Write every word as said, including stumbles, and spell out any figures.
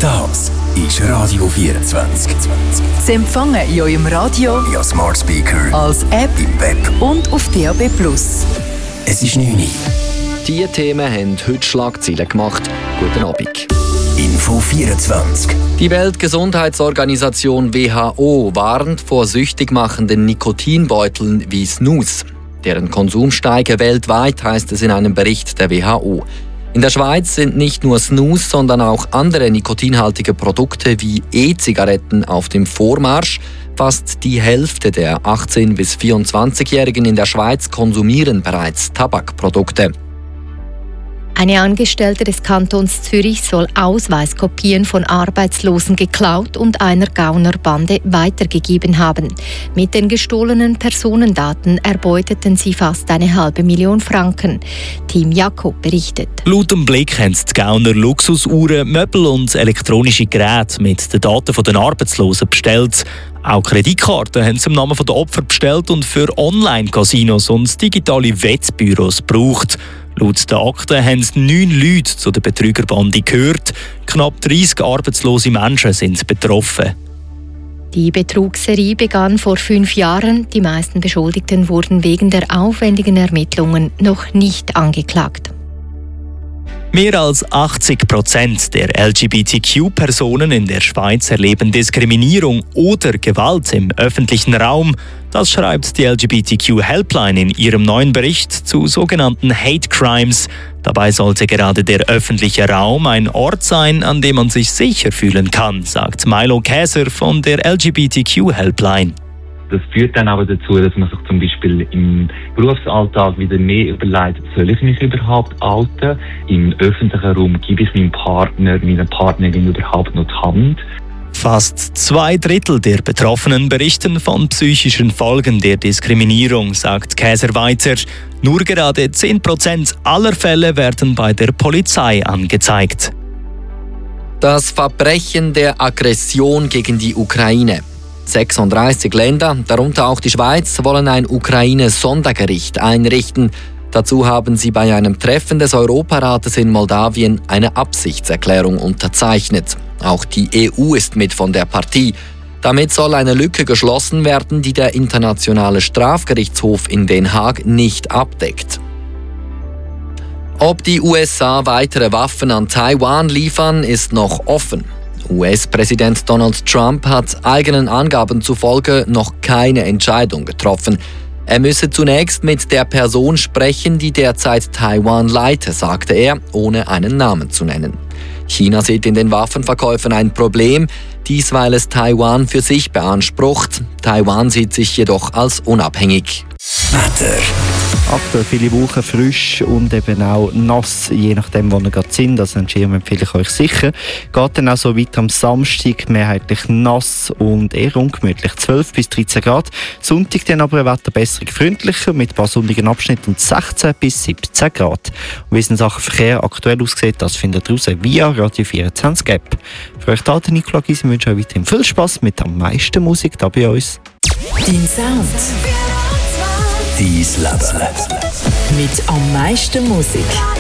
Das ist Radio vierundzwanzig. Sie empfangen in eurem Radio, via Smart Speaker, als App im Web und auf D A B plus. Es ist neun Uhr. Diese Themen haben heute Schlagzeilen gemacht. Guten Abend. Info vierundzwanzig. Die Weltgesundheitsorganisation W H O warnt vor süchtig machenden Nikotinbeuteln wie Snus. Deren Konsum steige weltweit, heißt es in einem Bericht der W H O. In der Schweiz sind nicht nur Snus, sondern auch andere nikotinhaltige Produkte wie E-Zigaretten auf dem Vormarsch. Fast die Hälfte der achtzehn- bis vierundzwanzigjährigen in der Schweiz konsumieren bereits Tabakprodukte. Eine Angestellte des Kantons Zürich soll Ausweiskopien von Arbeitslosen geklaut und einer Gaunerbande weitergegeben haben. Mit den gestohlenen Personendaten erbeuteten sie fast eine halbe Million Franken. Team Jakob berichtet. Laut dem Blick haben die Gauner Luxusuhren, Möbel und elektronische Geräte mit den Daten der Arbeitslosen bestellt. Auch Kreditkarten haben sie im Namen der Opfer bestellt und für Online-Casinos und digitale Wettbüros gebraucht. Laut der Akte haben neun Leute zu der Betrügerbande gehört. Knapp dreissig arbeitslose Menschen sind betroffen. Die Betrugsserie begann vor fünf Jahren. Die meisten Beschuldigten wurden wegen der aufwendigen Ermittlungen noch nicht angeklagt. Mehr als achtzig Prozent der L G B T Q-Personen in der Schweiz erleben Diskriminierung oder Gewalt im öffentlichen Raum. Das schreibt die L G B T Q-Helpline in ihrem neuen Bericht zu sogenannten Hate Crimes. Dabei sollte gerade der öffentliche Raum ein Ort sein, an dem man sich sicher fühlen kann, sagt Milo Käser von der L G B T Q-Helpline. Das führt dann aber dazu, dass man sich zum Beispiel im Berufsalltag wieder mehr überlegt, soll ich mich überhaupt outen? Im öffentlichen Raum gebe ich meinem Partner, meiner Partnerin überhaupt noch die Hand? Fast zwei Drittel der Betroffenen berichten von psychischen Folgen der Diskriminierung, sagt Käser weiter. Nur gerade zehn Prozent aller Fälle werden bei der Polizei angezeigt. Das Verbrechen der Aggression gegen die Ukraine. sechsunddreißig Länder, darunter auch die Schweiz, wollen ein Ukraine-Sondergericht einrichten. Dazu haben sie bei einem Treffen des Europarates in Moldawien eine Absichtserklärung unterzeichnet. Auch die E U ist mit von der Partie. Damit soll eine Lücke geschlossen werden, die der Internationale Strafgerichtshof in Den Haag nicht abdeckt. Ob die U S A weitere Waffen an Taiwan liefern, ist noch offen. U S-Präsident Donald Trump hat eigenen Angaben zufolge noch keine Entscheidung getroffen. Er müsse zunächst mit der Person sprechen, die derzeit Taiwan leite, sagte er, ohne einen Namen zu nennen. China sieht in den Waffenverkäufen ein Problem, dies weil es Taiwan für sich beansprucht. Taiwan sieht sich jedoch als unabhängig. Wetter. Aktuell viele Wochen frisch und eben auch nass, je nachdem, wo ihr gerade sind. Also einen Schirm empfehle ich euch sicher. Geht dann auch so weiter am Samstag, mehrheitlich nass und eher ungemütlich. zwölf bis dreizehn Grad. Sonntag dann aber ein Wetterbesserung freundlicher mit ein paar sonnigen Abschnitten und sechzehn bis siebzehn Grad. Und wie es in Sachen Verkehr aktuell aussieht, das findet ihr raus via Radio vierundzwanzig App. Für euch da, der Nicola Gysi, wünsche euch weiterhin viel Spass mit am meisten Musik da bei uns. Dein Sound. Dein Leben. Mit am meisten Musik.